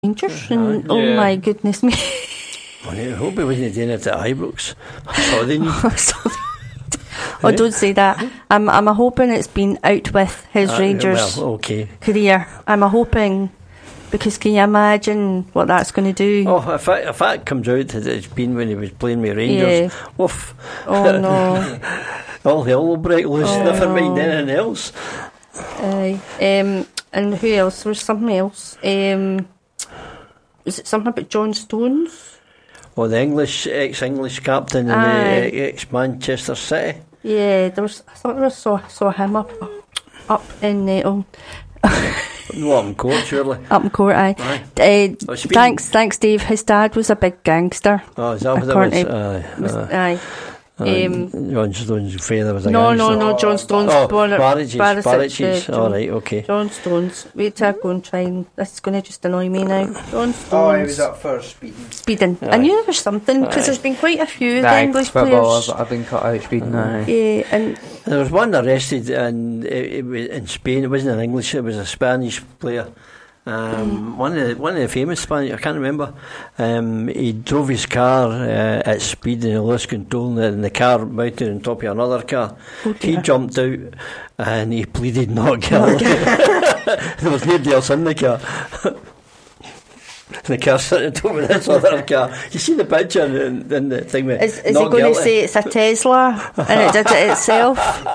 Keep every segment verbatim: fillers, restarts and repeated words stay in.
Rangers, and oh Yeah. my goodness me. I hope he wasn't doing it at Ibrox. I saw the news. Oh, don't say that. I'm I'm a hoping it's been out with his Uh, Rangers well, okay. career. I'm a hoping, because can you imagine what that's going to do? Oh, if that, if that comes out that it's been when he was playing with Rangers, Yeah. woof. Oh no. All hell will break loose. Oh, Never mind no. anything else. Aye. Um, and who else? There was something else. Um, is it something about John Stones? Oh, the English ex-English captain and Aye. the ex-Manchester City. Yeah, there was. I thought I saw saw him up up in uh, oh, No, I'm court, surely. up in court. Aye. Aye. Uh, Oh, speaking- thanks, thanks, Dave. His dad was a big gangster. Oh, is that what it was? According to- Aye, Was- aye. aye. Aye. Um, John Stones' father was a No, gangster. no, no. John Stones. Oh, born at Barrages, Barisic, Barrages. uh, All John- right, okay. John Stones. Wait till I go and try and. This is going to just annoy me now. John Stones. Oh, he was up for speeding. Speeding. I Aye. knew there was something, because Aye. there's been quite a few of the Aye, English footballers players. that have been cut out speeding. Aye. Yeah, and There was one arrested in, it, it was in Spain. It wasn't an English, it was a Spanish player. Um, one of the, one of the famous Spanish, I can't remember. Um, he drove his car uh, at speed and he lost control, and the car mounted on top of another car. oh He dear. jumped out and he pleaded not guilty. There was nobody else in the car. The car sitting on top of this other car. You see the picture and, and the thing with Is, is he not going guilty. to say it's a Tesla and it did it itself?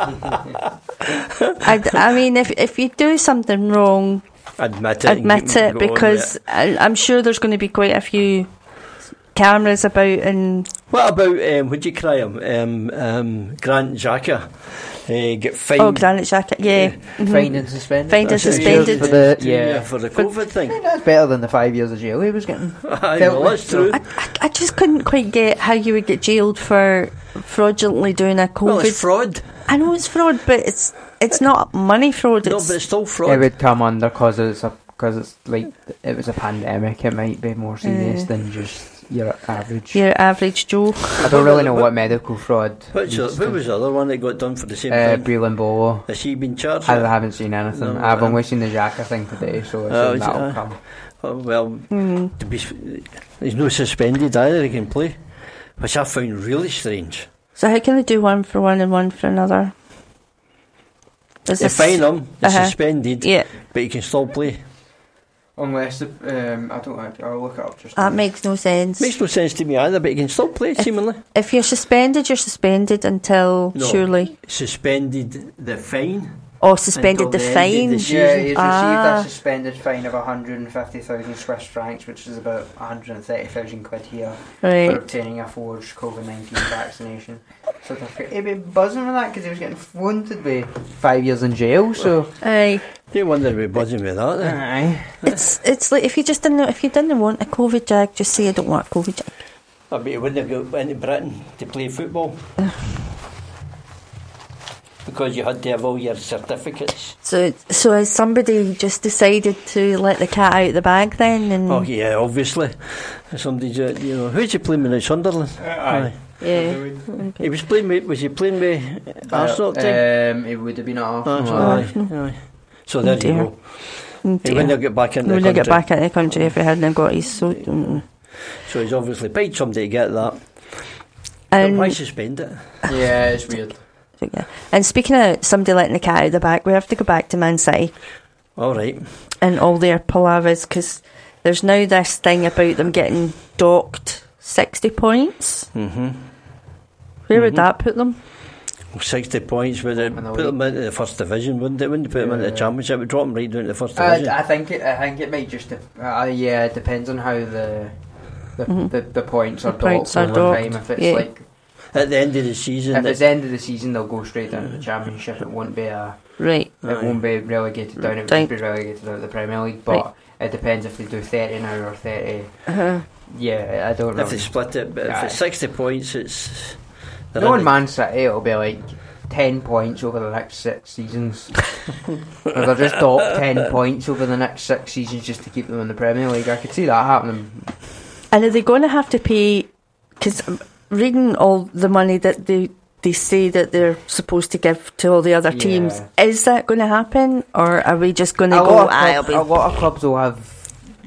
I, I mean, if if you do something wrong, Admit it. and admit go- it, go on with because it. I, I'm sure there's going to be quite a few cameras about. And What about, um, would you cry him? Um, um, Grant Xhaka. Uh, get fined. oh, Granite Jacket, yeah, mhm. Fined and suspended. Fined and Two years suspended. For the, Two yeah. years for the COVID thing. That's better than the five years of jail he was getting. I Felt know, like- that's true. I, I, I just couldn't quite get how you would get jailed for fraudulently doing a COVID. Well, it's fraud. I know it's fraud, but it's it's not money fraud. No, It's, but it's still It fraud. would come under because it's a because it's like it was a pandemic. It might be more serious Uh. than just your average. your average Joe. I don't really know what medical fraud. Which, leads who to. was the other one that got done for the same Uh, thing? Breland Bolo. Has he been charged? I haven't seen anything. No, I've um, only seen the Xhaka thing today, so I Oh, assume is it, that'll uh, come. Oh, well, Mm. to be, he's no suspended either, he can play. Which I found really strange. So how can they do one for one and one for another? Is They this- fine him, he's Uh-huh. suspended, Yeah, but he can still play. Unless the, um, I don't. I'll look it up just. that makes no sense. Makes no sense to me either, but he can still play, If- seemingly. If you're suspended, you're suspended until No. surely, Suspended the fine. or suspended Until the the end of fine. the Yeah, season. he's received Ah. a suspended fine of one hundred fifty thousand Swiss francs, which is about one hundred thirty thousand quid here, for Right. obtaining a forged COVID nineteen vaccination certificate. He'd be buzzing with that because he was getting wanted with five years in jail. So, Aye. They wonder we're buzzing with that then. aye. It's it's like if you just didn't if you didn't want a COVID jag, just say I don't want a COVID jag. I bet he wouldn't have got into Britain to play football. Because you had to have all your certificates. So so has somebody just decided to let the cat out of the bag then? And Oh yeah, obviously. Somebody, ju- you know, who's he playing with at Sunderland? Aye. yeah. He was playing with, was he playing with Arsenal team? Um, it would have been at Arsenal. Arsenal, aye. aye, aye. So there Oh, you dear. go. Oh, He dear. wouldn't have got back into He the wouldn't country. get back into the country if he hadn't got his so. Mm. So he's obviously paid somebody to get that. But why And suspend it? Yeah, it's weird. yeah. And speaking of somebody letting the cat out of the bag, we have to go back to Man City All right. and all their palavers, because there's now this thing about them getting docked sixty points. Mm-hmm. Where would Mhm. that put them? sixty points, would it In the put them into the first division, wouldn't it? Wouldn't it put them into the Yeah. championship? It would drop them right down to the first Uh, division. I think it. I think it might just. De- uh, yeah, it depends on how the the, Mhm. the, the points are The points docked are over docked, time. If it's yeah. like At the end of the season, if that- it's the end of the season, they'll go straight down to the championship. It won't be a. Right. It Aye. won't be relegated down. It would Right. just be relegated out of the Premier League. But Right. it depends if they do thirty now or thirty. Uh-huh. Yeah, I don't know. if they split it, but if Aye. it's sixty points, it's. they're No, in in it. Man City, it'll be like ten points over the next six seasons. Or they'll just dock ten points over the next six seasons just to keep them in the Premier League. I could see that happening. And are they going to have to pay? Because reading all the money that they they say that they're supposed to give to all the other teams, Yeah. is that going to happen, or are we just going to A go? lot, of "Ah, club, it'll be a lot of clubs will have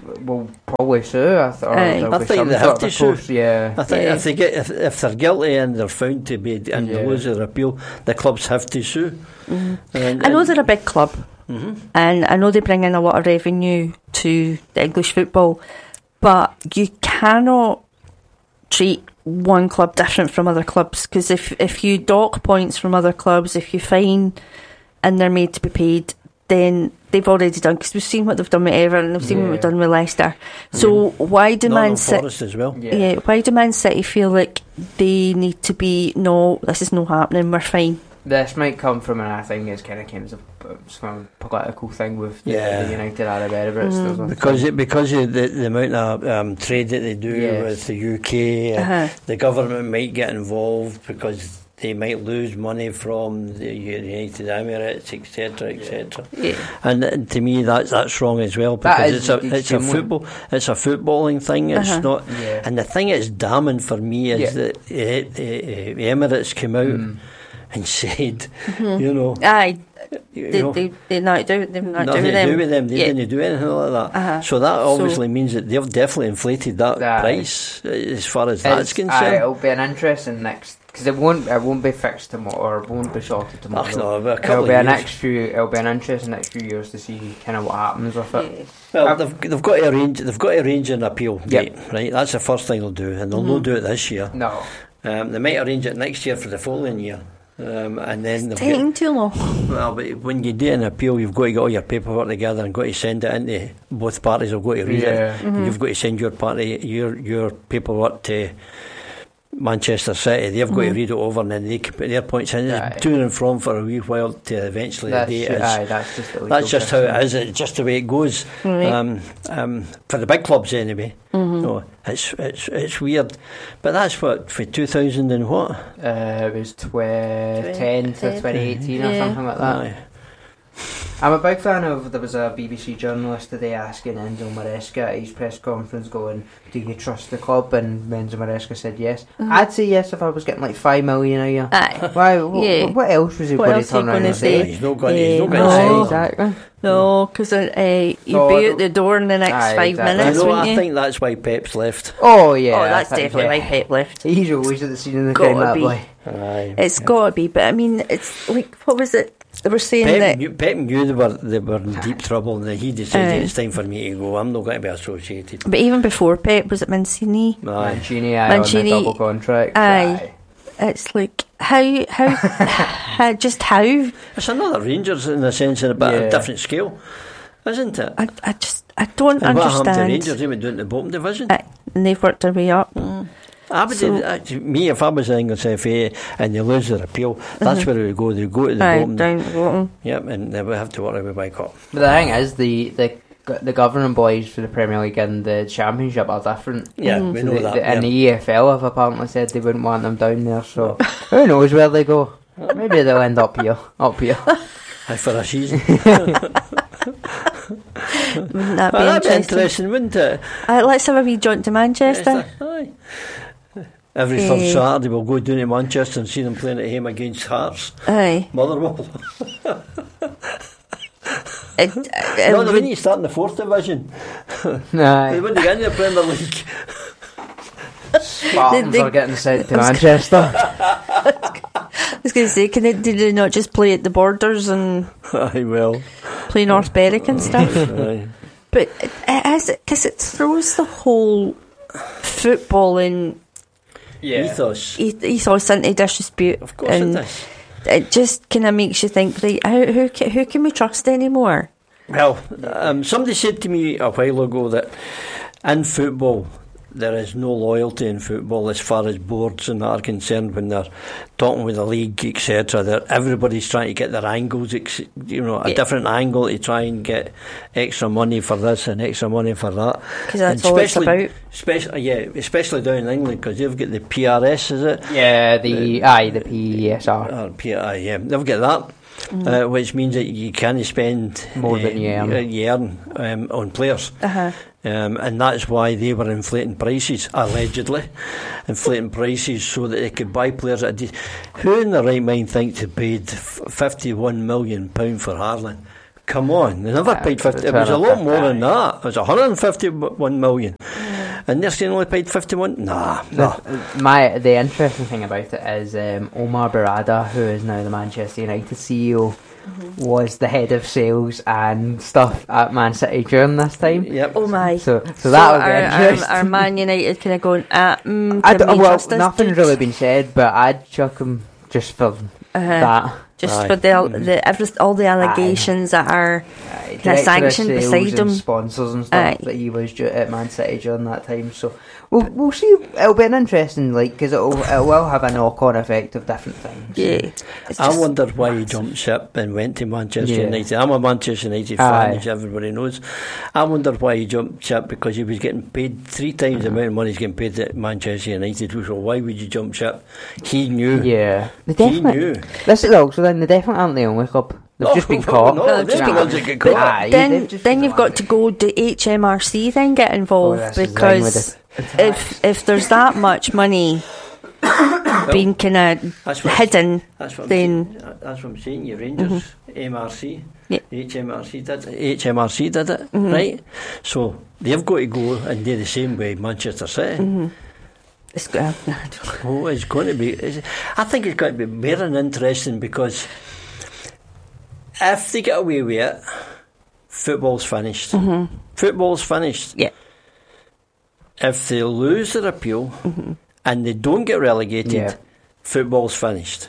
will probably sue. I, th- or Aye. there'll I be think some they sort have of to a sue. post- Yeah. I think Yeah. if they get if, if they're guilty and they're found to be and Yeah. they lose their appeal, the clubs have to sue. Mm-hmm. And, I know and- they're a big club, Mhm. and I know they bring in a lot of revenue to the English football, but you cannot treat one club different from other clubs, because if, if you dock points from other clubs, if you fine and they're made to be paid, then they've already done, because we've seen what they've done with Everton, we've seen what Yeah. we've done with Leicester. So why do Nottingham Man City... Forest as well. Yeah. Yeah, why do Man City feel like they need to be, no, this is not happening, we're fine? This might come from, and I think it's kind of came as a, from a political thing with the, Yeah. the United Arab Emirates. Mm. There's a Because thing. it, because of the, the amount of um, trade that they do Yes. with the U K, uh, Uh-huh. the government might get involved because they might lose money from the United Emirates, et cetera, et cetera. Yeah. And, and to me, that's that's wrong as well, That because is it's a the it's a extreme one. football it's a footballing thing. It's Uh-huh. not. Yeah. And the thing that's damning for me is Yeah. that uh, the, the Emirates came out Mm. and said, you know, Aye, you they, know, they, they not do, they've not nothing do to them. do with them. They Yeah. didn't do anything like that. Uh-huh. So that So- obviously means that they've definitely inflated that Aye. price uh, as far as that's It's- aye, concerned. it'll be an interesting next, because it won't it won't be fixed tomorrow, or it won't be sorted tomorrow. Ach, no, about a it'll couple be of a years. next few. It'll be an interesting next few years to see kind of what happens with it. Well, Um, they've they've got to arrange they've got to arrange an appeal Yep. date, right? That's the first thing they'll do, and they'll not do it this year. No, Um, they might arrange it next year for the following year, um, and then they'll get, Taking too long. well, but when you do an appeal, you've got to get all your paperwork together and got to send it into both parties. Have got to read Yeah. it. And you've got to send your party your your paperwork to Manchester City. They've got to read it over, and then they can put their points in. Aye. It's to and from for a wee while to eventually that's, the date is. aye, that's just the legal That's just how system. it is. It's just the way it goes. Right. Um, um, for the big clubs, anyway. Mm-hmm. No, it's it's it's weird, but that's what for two thousand and what? Uh, it was tw- ten to twenty eighteen or Yeah. something like that. Aye. I'm a big fan of, there was a B B C journalist today asking Enzo Maresca at his press conference going, do you trust the club? And Enzo Maresca said yes. Mhm. I'd say yes if I was getting like five million a year. Aye. Why? Wh- Yeah. What else was he What going to else he turn around gonna and say? say? He's not going. He's not Yeah. going No. to say. Exactly. No, because uh, you'd No, be I out the door in the next Aye, five exactly. minutes, I know. wouldn't I you? think that's why Pep's left. Oh yeah. oh, I that's think, definitely yeah. why Pep left. He's always at the scene of the Gotta crime, that be. boy. Aye. It's got to be, but I mean, it's like, what was it? They were saying Pep that. knew, Pep knew they were they were in deep trouble, and then he decided Aye. it's time for me to go. I'm not going to be associated. But even before Pep, was it Mancini? Aye. Mancini, aye, Mancini, on the double contract. aye. It's like, how, how, how just how? It's another Rangers in a sense, in a bit of Yeah. a different scale, isn't it? I, I just, I don't And what happened to understand. Rangers? They went down to the bottom division. Aye, and they've worked their way up. I would, So- uh, me, if I was an English F A and they lose their appeal, that's where they would go. They go to the Aye, bottom. down the bottom. Yep, and they would have to work their way back up. But the thing is, the, the the governing bodies for the Premier League and the Championship are different. Yeah, Mhm. we So know the, that. the, and the yeah. E F L have apparently said they wouldn't want them down there, so who knows where they go. Maybe they'll end up here. Up here. Aye, for a season. Wouldn't that be Well, that'd be interesting? interesting, wouldn't it? Uh, let's have a wee jaunt to Manchester. Aye. Every Eh. third Saturday we'll go down to Manchester and see them playing at home against Hearts. Aye. Motherwell. It, it, No, they would- need to start in the fourth division. They Aye. wouldn't get in the Premier League. Spartans They- are getting sent to I was Manchester. I was going to say, can they, do they not just play at the Borders and Aye, well. play North Berwick and stuff? Aye. But it, it is, because it throws the whole footballing Ethos. e- ethos into disrepute. Of course and it is. it just kind of makes you think, right, how, who, ca- who can we trust anymore? Well, um, somebody said to me a while ago that in football there is no loyalty in football as far as boards and that are concerned when they're talking with the league, et cetera. That everybody's trying to get their angles, ex- you know, a Yeah. different angle to try and get extra money for this and extra money for that. Because that's And all it's especially- about. Especially, yeah, especially down in England because they've got the P R S, is it? Yeah, the aye, the P E S R. Or P R, yeah, they've got that. Uh, which means that you can't spend More uh, than you earn. uh, you earn um, on players. Uh-huh. Um, and that's why they were inflating prices, allegedly, inflating prices so that they could buy players. At a de- Who in their right mind thinks they paid f- fifty-one million pounds for Haaland? Come on, they never Uh, paid fifty. It was a twelve, lot more than aye. that. It was one hundred fifty-one million, and they're saying only paid fifty-one. Nah, nah. The, my the interesting thing about it is um, Omar Barada, who is now the Manchester United C E O, mm-hmm. was the head of sales and stuff at Man City during this time. Yep. Oh my! So, so, So that'll are, be are, interesting. are Man United kind of going? Uh, mm, I can don't, we well, trust this nothing's dude? really been said, but I'd chuck him just for Uh-huh. that. Just Aye. for the the every, all the allegations that are Aye, kind of director of sanctioned sales beside and him. sponsors and stuff Aye. that he was du- at Man City during that time. So we'll we'll see. It'll be an interesting, like, because it'll it will have a knock on effect of different things. Yeah, it's I just- wondered why he jumped ship and went to Manchester Yeah. United. I'm a Manchester United fan, Aye. as everybody knows. I wondered why he jumped ship, because he was getting paid three times the amount of money he's getting paid at Manchester United. So why would you jump ship? He knew. Yeah, they He definitely. knew. This is also then they definitely aren't the only club. They've No, just been no, caught. no, they're Do you the know ones what I that mean? get caught. Aye, then they've just then been you've the got ones to that- go to H M R C then get involved, Oh, this is the thing because with the- if if there's that much money being kind of That's what- hidden, That's what, I'm then saying. That's what I'm saying. Your Rangers, M R C, Yeah. H M R C did it. H M R C did it, Mm-hmm. right? So they've got to go and do the same way Manchester City. Mm-hmm. it's good. Oh, it's going to be. It's, I think it's going to be very interesting, because if they get away with it, football's finished. Mm-hmm. Football's finished. Yeah. If they lose their appeal and they don't get relegated, Yeah. football's finished.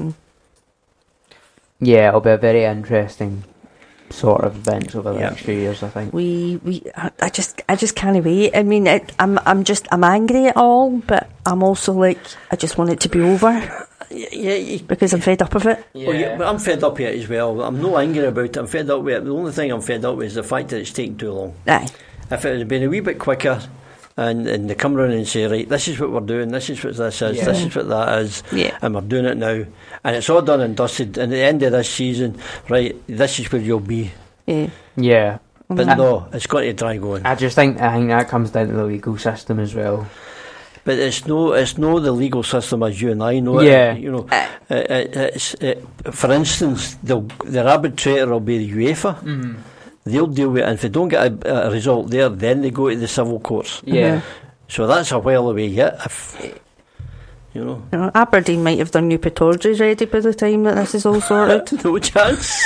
Yeah, it'll be a very interesting sort of events over the Yeah. next few years, I think. We we I I just I just can't wait. I mean, it, I'm I'm just I'm angry at all, but I'm also like I just want it to be over Yeah, yeah, you- because I'm fed up of it. Oh, yeah, but I'm fed up with it as well. I'm not angry about it. I'm fed up with it. The only thing I'm fed up with is the fact that it's taking too long. Aye. If it had been a wee bit quicker, and, and they come round and say, right, this is what we're doing, this is what this is, Yeah. this is what that is, Yeah. and we're doing it now, and it's all done and dusted, and at the end of this season, right, this is where you'll be. Yeah. Yeah. But Mhm. no, it's got to try going. I just think I think that comes down to the legal system as well. But it's no, it's no the legal system as you and I know Yeah. it. You know, uh, it, it's, it, for instance, the the arbitrator will be the UEFA. Mm-hmm. They'll deal with it, and if they don't get a, a result there, then they go to the civil courts. Yeah. So that's a while away yet. If, you know, You know, Aberdeen might have done new Pittodries ready by the time that this is all sorted. no chance.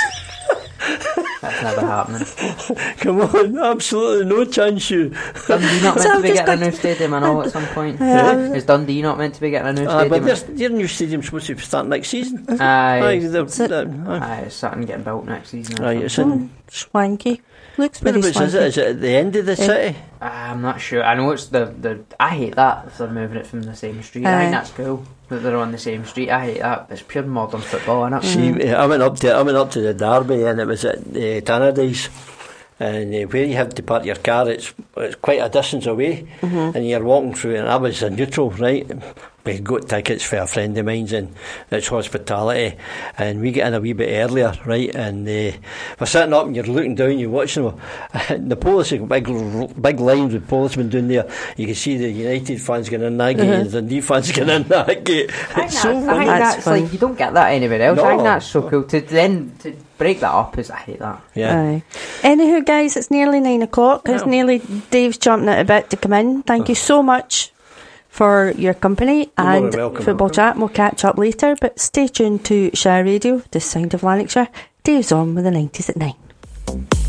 That's never happening. Come on, absolutely no chance. You. Dundee not So meant to I've be just getting a got new stadium, I know, at some point. Yeah. Is Dundee not meant to be getting a new Uh, but stadium? their, their new stadium's supposed to start next season. Aye. Aye, they're- So- they're- aye. Aye, it's starting getting built next season. or Aye, it's something. in. Swanky. Looks very Whereabouts swanky. is it? Is it at the end of the Yeah. city? I'm not sure. I know it's the, the. I hate that if they're moving it from the same street. I Aye. think that's cool that they're on the same street. I hate that. It's pure modern football, innit? See, uh, I went up to I went up to the Derby, and it was at uh, Tannadice, and uh, where you have to park your car, it's it's quite a distance away, and you're walking through, and I was in neutral, right? We got tickets for a friend of mine's, and it's hospitality, and we get in a wee bit earlier, right? And uh, we're sitting up, and you're looking down, you're watching them. And the police, big big lines with policemen down there. You can see the United fans getting in that gate, and the Dundee fans getting in that gate. I think It's so that's, I funny. think That's that's fun. like you don't get that anywhere else. I think No. that's so cool to then to break that up. Is I hate that. Yeah. Aye. Anywho, guys, it's nearly nine o'clock. It's Well. nearly Dave's jumping out a bit to come in. Thank you so much for your company You're more and than welcome. football chat. We'll catch up later, but stay tuned to Shire Radio, the sound of Lanarkshire. Dave's on with the nineties at nine.